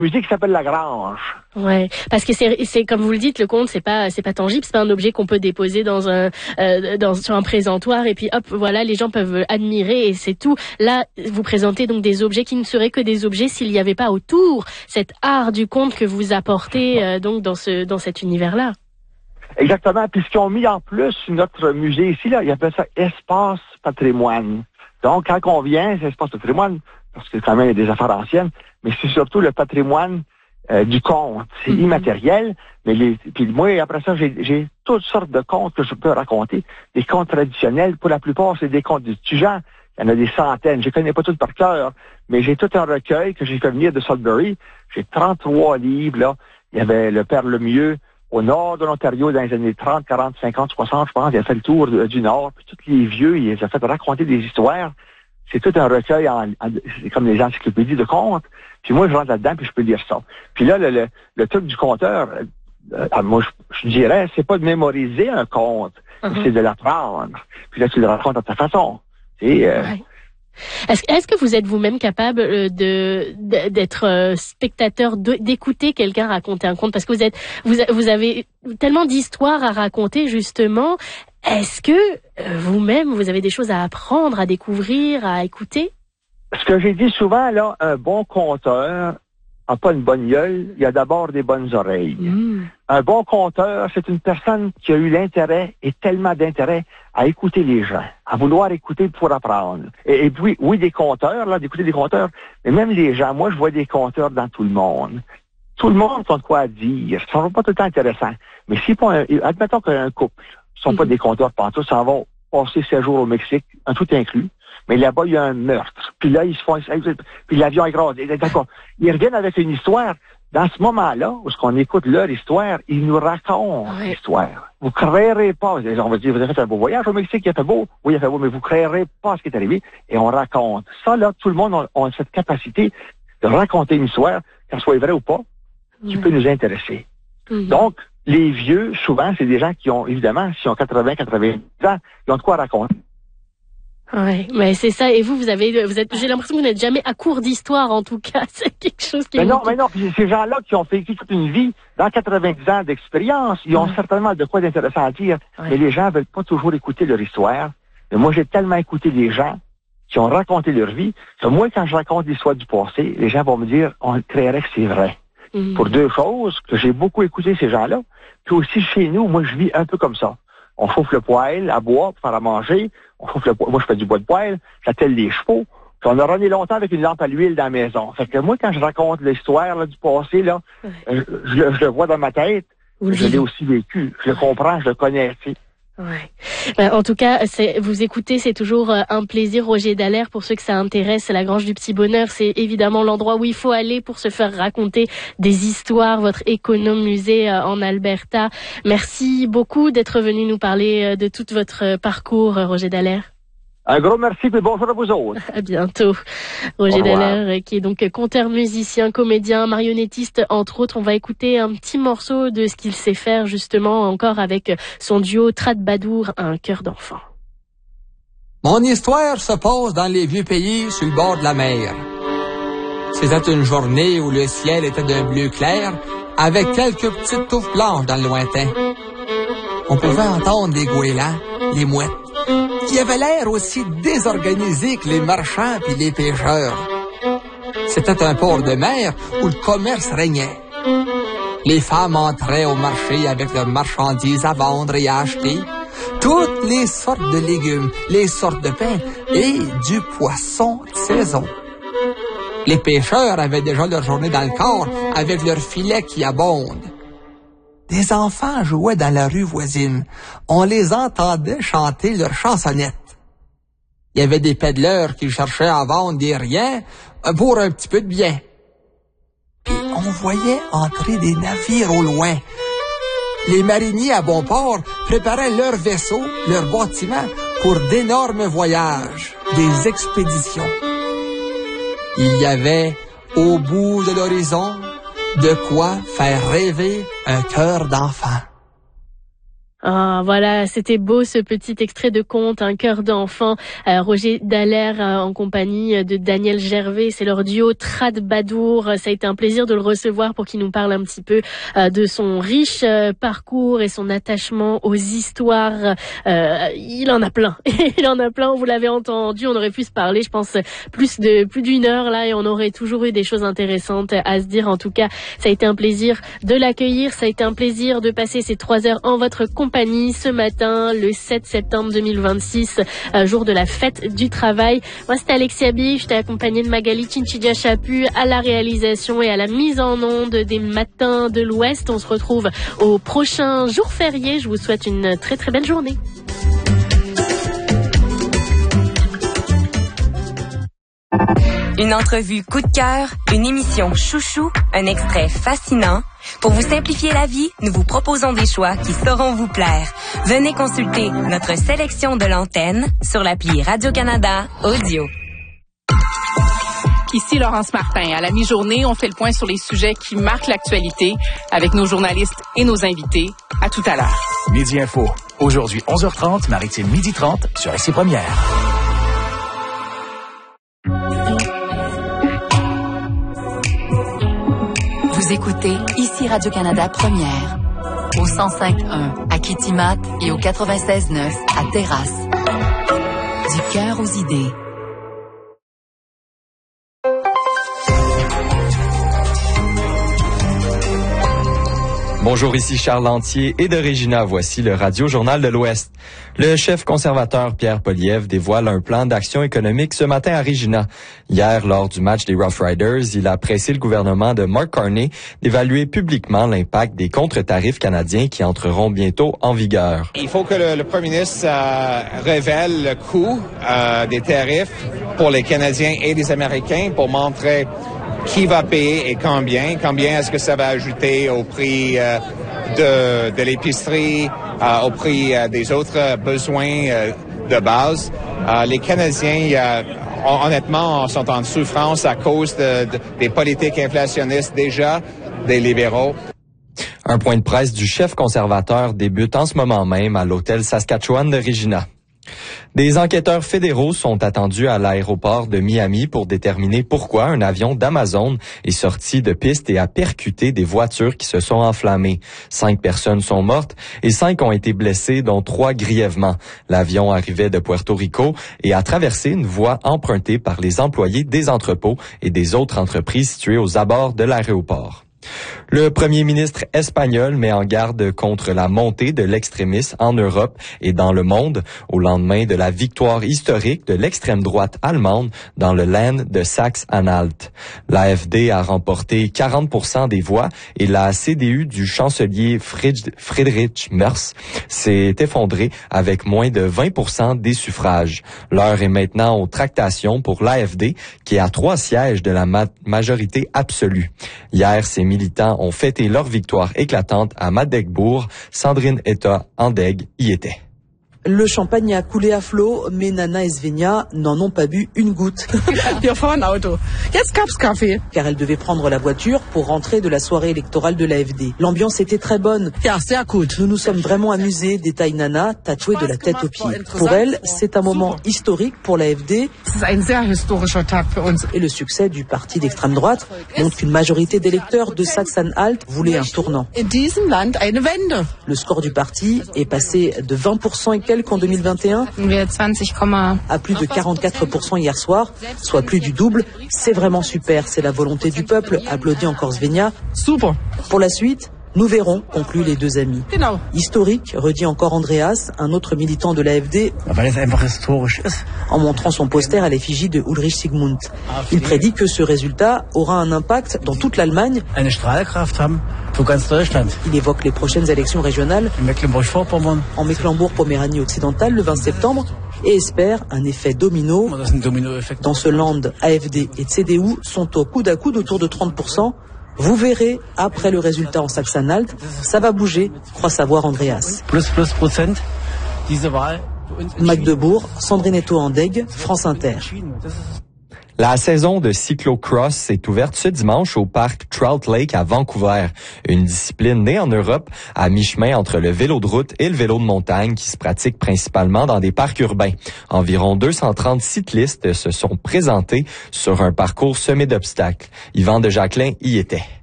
musique qui s'appelle La Grange. Ouais, parce que c'est comme vous le dites, le conte c'est pas tangible, c'est pas un objet qu'on peut déposer sur un présentoir et puis hop, voilà, les gens peuvent admirer et c'est tout. Là, vous présentez donc des objets qui ne seraient que des objets s'il n'y avait pas autour cet art du conte que vous apportez donc dans cet univers-là. Exactement. Puis ce qu'ils ont mis en plus notre musée ici, là, ils appellent ça Espace Patrimoine. Donc quand on vient, c'est Espace Patrimoine, parce que quand même il y a des affaires anciennes, mais c'est surtout le patrimoine du conte. C'est immatériel, mais puis moi, après ça, j'ai toutes sortes de contes que je peux raconter. Des contes traditionnels, pour la plupart, c'est des contes du Tujan. Il y en a des centaines. Je ne connais pas toutes par cœur, mais j'ai tout un recueil que j'ai fait venir de Sudbury. J'ai 33 livres, là. Il y avait le Père Lemieux au nord de l'Ontario dans les années 30, 40, 50, 60, je pense. Il a fait le tour du Nord. Puis tous les vieux, il les a fait raconter des histoires. C'est tout un recueil, c'est comme les encyclopédies de contes. Puis moi, je rentre là-dedans, puis je peux lire ça. Puis là, le truc du conteur, moi, je dirais, c'est pas de mémoriser un conte, c'est de l'apprendre. Puis là, tu le racontes à ta façon. Ouais. Est-ce que vous êtes vous-même capable d'être spectateur, d'écouter quelqu'un raconter un conte? Parce que vous avez tellement d'histoires à raconter, justement. Est-ce que vous-même, vous avez des choses à apprendre, à découvrir, à écouter? Ce que j'ai dit souvent, là, un bon conteur n'a pas une bonne gueule, il a d'abord des bonnes oreilles. Un bon conteur, c'est une personne qui a eu l'intérêt, et tellement d'intérêt, à écouter les gens, à vouloir écouter pour apprendre. Et puis, oui, des conteurs, là, d'écouter des conteurs, mais même les gens, moi, je vois des conteurs dans tout le monde. Tout le monde a de quoi dire. Ça ne va pas tout le temps intéressant. Mais si admettons qu'un couple, ne sont pas des conteurs pantoute, s'en vont passer 7 jours au Mexique, un tout inclus. Mais là-bas, il y a un meurtre. Puis là, ils se font... Puis l'avion est grave. D'accord. Ils reviennent avec une histoire. Dans ce moment-là, où on écoute leur histoire, ils nous racontent l'histoire. Vous créerez pas... On va dire, vous avez fait un beau voyage au Mexique, il a fait beau. Oui, il a fait beau, mais vous créerez pas ce qui est arrivé. Et on raconte. Ça, là, tout le monde a cette capacité de raconter une histoire, qu'elle soit vraie ou pas, qui peut nous intéresser. Donc, les vieux, souvent, c'est des gens qui ont, évidemment, s'ils ont 80, 90 ans, ils ont de quoi raconter. Ouais, mais c'est ça. Et j'ai l'impression que vous n'êtes jamais à court d'histoire, en tout cas. C'est quelque chose qui... Mais non. Puis ces gens-là qui ont fait toute une vie, dans 90 ans d'expérience, ils ont certainement de quoi d'intéressant à dire. Mais les gens veulent pas toujours écouter leur histoire. Mais moi, j'ai tellement écouté des gens qui ont raconté leur vie, que moi, quand je raconte l'histoire du passé, les gens vont me dire, on créerait que c'est vrai. Pour deux choses, que j'ai beaucoup écouté ces gens-là, puis aussi chez nous, moi, je vis un peu comme ça. On chauffe le poêle à bois pour faire à manger. Moi, je fais du bois de poêle. J'attelle les chevaux. Puis on a runné longtemps avec une lampe à l'huile dans la maison. Fait que moi, quand je raconte l'histoire là, du passé, là, je le vois dans ma tête. Je l'ai aussi vécu. Je le comprends, je le connais. Tu sais. Ouais. En tout cas, vous écoutez, c'est toujours un plaisir. Roger Dallaire, pour ceux que ça intéresse, la Grange du Petit Bonheur, c'est évidemment l'endroit où il faut aller pour se faire raconter des histoires. Votre économusée en Alberta. Merci beaucoup d'être venu nous parler de tout votre parcours, Roger Dallaire. Un gros merci et bonjour à vous autres. À bientôt. Roger Dallaire, qui est donc conteur, musicien, comédien, marionnettiste, entre autres. On va écouter un petit morceau de ce qu'il sait faire, justement, encore avec son duo Trad-Badour, un cœur d'enfant. Mon histoire se passe dans les vieux pays sur le bord de la mer. C'était une journée où le ciel était d'un bleu clair, avec quelques petites touffes blanches dans le lointain. On pouvait entendre les goélands, les mouettes, qui avaient l'air aussi désorganisés que les marchands et les pêcheurs. C'était un port de mer où le commerce régnait. Les femmes entraient au marché avec leurs marchandises à vendre et à acheter, toutes les sortes de légumes, les sortes de pain et du poisson de saison. Les pêcheurs avaient déjà leur journée dans le corps avec leurs filets qui abondent. Des enfants jouaient dans la rue voisine. On les entendait chanter leurs chansonnettes. Il y avait des pédaleurs qui cherchaient à vendre des riens pour un petit peu de bien. Puis on voyait entrer des navires au loin. Les mariniers à bon port préparaient leurs vaisseaux, leurs bâtiments pour d'énormes voyages, des expéditions. Il y avait, au bout de l'horizon, de quoi faire rêver un cœur d'enfant. Ah, voilà, c'était beau ce petit extrait de conte, Un cœur d'enfant. Roger Dallaire en compagnie de Daniel Gervais, c'est leur duo Trad-Badour. Ça a été un plaisir de le recevoir pour qu'il nous parle un petit peu de son riche parcours et son attachement aux histoires. Il en a plein, vous l'avez entendu, on aurait pu se parler, je pense, plus d'une heure là, et on aurait toujours eu des choses intéressantes à se dire. En tout cas, ça a été un plaisir de l'accueillir, ça a été un plaisir de passer ces 3 heures en votre compagnie ce matin, le 7 septembre 2026, jour de la fête du travail. Moi, c'était Alexia B, j'étais accompagnée de Magali Chinchidja Chapu à la réalisation et à la mise en onde des matins de l'Ouest. On se retrouve au prochain jour férié. Je vous souhaite une très très belle journée. Une entrevue coup de cœur, une émission chouchou, un extrait fascinant. Pour vous simplifier la vie, nous vous proposons des choix qui sauront vous plaire. Venez consulter notre sélection de l'antenne sur l'appli Radio-Canada Audio. Ici Laurence Martin. À la mi-journée, on fait le point sur les sujets qui marquent l'actualité avec nos journalistes et nos invités. À tout à l'heure. Midi Info. Aujourd'hui, 11h30, Maritime 12h30 sur SC Première. Vous écoutez ici Radio-Canada Première, au 105.1 à Kitimat et au 96.9 à Terrasse. Du cœur aux idées. Bonjour, ici Charles Lantier et de Regina. Voici le Radio Journal de l'Ouest. Le chef conservateur Pierre Poilievre dévoile un plan d'action économique ce matin à Regina. Hier, lors du match des Rough Riders, il a pressé le gouvernement de Mark Carney d'évaluer publiquement l'impact des contre-tarifs canadiens qui entreront bientôt en vigueur. Il faut que le premier ministre révèle le coût des tarifs pour les Canadiens et les Américains pour montrer qui va payer et combien. Combien est-ce que ça va ajouter au prix de l'épicerie, au prix des autres besoins de base. Les Canadiens, honnêtement, sont en souffrance à cause des politiques inflationnistes déjà des libéraux. Un point de presse du chef conservateur débute en ce moment même à l'hôtel Saskatchewan de Regina. Des enquêteurs fédéraux sont attendus à l'aéroport de Miami pour déterminer pourquoi un avion d'Amazon est sorti de piste et a percuté des voitures qui se sont enflammées. 5 personnes sont mortes et 5 ont été blessées, dont 3 grièvement. L'avion arrivait de Puerto Rico et a traversé une voie empruntée par les employés des entrepôts et des autres entreprises situées aux abords de l'aéroport. Le premier ministre espagnol met en garde contre la montée de l'extrémisme en Europe et dans le monde au lendemain de la victoire historique de l'extrême droite allemande dans le Land de Saxe-Anhalt. L'AfD a remporté 40% des voix et la CDU du chancelier Friedrich Merz s'est effondrée avec moins de 20% des suffrages. L'heure est maintenant aux tractations pour l'AfD qui a 3 sièges de la majorité absolue. Hier, ces militants ont fêté leur victoire éclatante à Magdebourg. Sandrine Etta-Andeg y était. Le champagne a coulé à flot, mais Nana et Svenja n'en ont pas bu une goutte. Car elles devaient prendre la voiture pour rentrer de la soirée électorale de l'AfD. L'ambiance était très bonne. Nous nous sommes vraiment amusés, détaille Nana, tatouée de la tête aux pieds. Pour elle, c'est un moment historique pour l'AfD. Et le succès du parti d'extrême droite montre qu'une majorité d'électeurs de Saxe-Anhalt voulaient un tournant. Le score du parti est passé de 20% et qu'en 2021 à plus de 44% hier soir, soit plus du double. C'est vraiment super, c'est la volonté du peuple, applaudit encore Svenja. Super. Pour la suite, nous verrons, concluent les deux amis. Historique, redit encore Andreas, un autre militant de l'AfD, en montrant son poster à l'effigie de Ulrich Sigmund. Il prédit que ce résultat aura un impact dans toute l'Allemagne. Il évoque les prochaines élections régionales en Mecklembourg-Poméranie occidentale le 20 septembre et espère un effet domino. Dans ce land, AfD et CDU sont au coude à coude autour de 30%. Vous verrez, après le résultat en Saxe-Anhalt, ça va bouger, croit savoir Andreas. Magdebourg, Sandrine Etta-Andeg, France Inter. La saison de cyclocross est ouverte ce dimanche au parc Trout Lake à Vancouver. Une discipline née en Europe à mi-chemin entre le vélo de route et le vélo de montagne qui se pratique principalement dans des parcs urbains. Environ 230 cyclistes se sont présentés sur un parcours semé d'obstacles. Yvan de Jacquelin y était.